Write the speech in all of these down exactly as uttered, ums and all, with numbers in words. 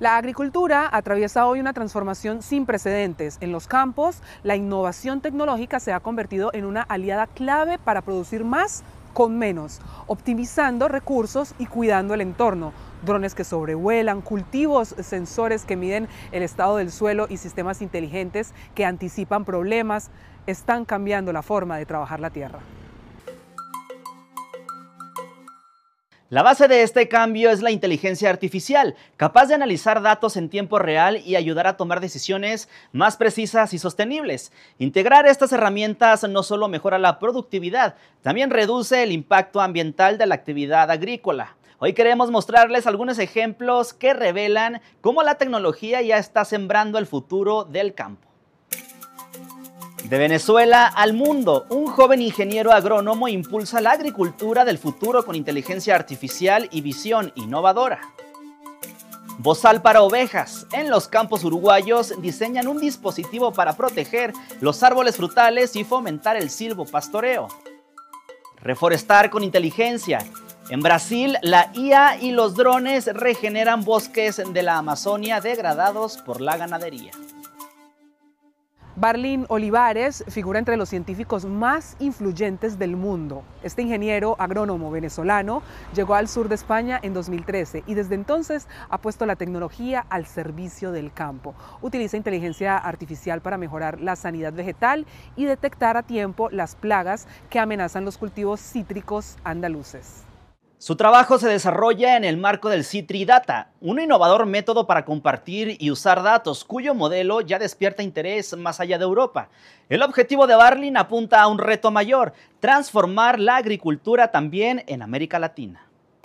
La agricultura atraviesa hoy una transformación sin precedentes. En los campos, la innovación tecnológica se ha convertido en una aliada clave para producir más con menos, optimizando recursos y cuidando el entorno. Drones que sobrevuelan, cultivos, sensores que miden el estado del suelo y sistemas inteligentes que anticipan problemas, están cambiando la forma de trabajar la tierra. La base de este cambio es la inteligencia artificial, capaz de analizar datos en tiempo real y ayudar a tomar decisiones más precisas y sostenibles. Integrar estas herramientas no solo mejora la productividad, también reduce el impacto ambiental de la actividad agrícola. Hoy queremos mostrarles algunos ejemplos que revelan cómo la tecnología ya está sembrando el futuro del campo. De Venezuela al mundo, un joven ingeniero agrónomo impulsa la agricultura del futuro con inteligencia artificial y visión innovadora. Bozal para ovejas. En los campos uruguayos diseñan un dispositivo para proteger los árboles frutales y fomentar el silvopastoreo. Reforestar con inteligencia. En Brasil, la I A y los drones regeneran bosques de la Amazonia degradados por la ganadería. Barlín Olivares figura entre los científicos más influyentes del mundo. Este ingeniero agrónomo venezolano llegó al sur de España en dos mil trece y desde entonces ha puesto la tecnología al servicio del campo. Utiliza inteligencia artificial para mejorar la sanidad vegetal y detectar a tiempo las plagas que amenazan los cultivos cítricos andaluces. Su trabajo se desarrolla en el marco del CitriData, un innovador método para compartir y usar datos, cuyo modelo ya despierta interés más allá de Europa. El objetivo de Barlín apunta a un reto mayor: transformar la agricultura también en América Latina.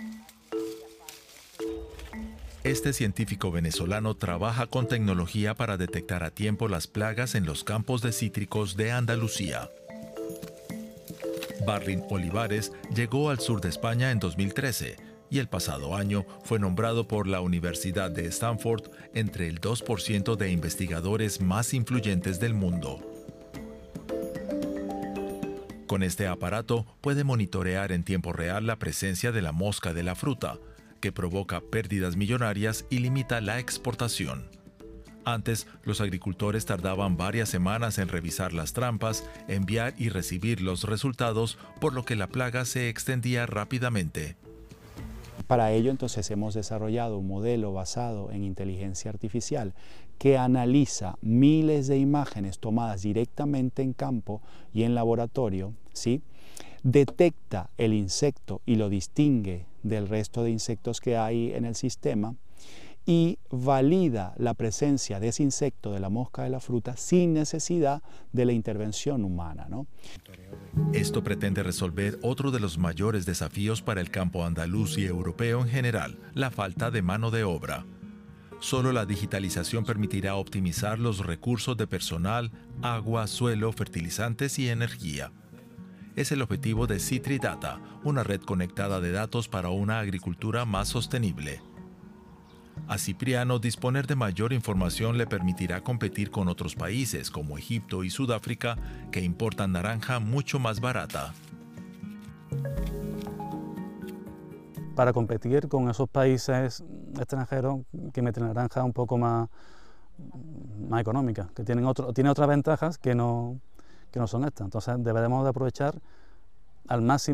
Este científico venezolano trabaja con tecnología para detectar a tiempo las plagas en los campos de cítricos de Andalucía. Barlín Olivares llegó al sur de España en dos mil trece y el pasado año fue nombrado por la Universidad de Stanford entre el dos por ciento de investigadores más influyentes del mundo. Con este aparato puede monitorear en tiempo real la presencia de la mosca de la fruta, que provoca pérdidas millonarias y limita la exportación. Antes, los agricultores tardaban varias semanas en revisar las trampas, enviar y recibir los resultados, por lo que la plaga se extendía rápidamente. Para ello, entonces, hemos desarrollado un modelo basado en inteligencia artificial que analiza miles de imágenes tomadas directamente en campo y en laboratorio, ¿sí? Detecta el insecto y lo distingue del resto de insectos que hay en el sistema, y valida la presencia de ese insecto, de la mosca de la fruta, sin necesidad de la intervención humana, ¿no? Esto pretende resolver otro de los mayores desafíos para el campo andaluz y europeo en general: la falta de mano de obra. Solo la digitalización permitirá optimizar los recursos de personal, agua, suelo, fertilizantes y energía. Es el objetivo de CitriData, una red conectada de datos para una agricultura más sostenible. A Cipriano, disponer de mayor información le permitirá competir con otros países como Egipto y Sudáfrica, que importan naranja mucho más barata. Para competir con esos países extranjeros que meten naranja un poco más, más económica, que tienen, otro, tienen otras ventajas que no, que no son estas. Entonces deberemos de aprovechar al máximo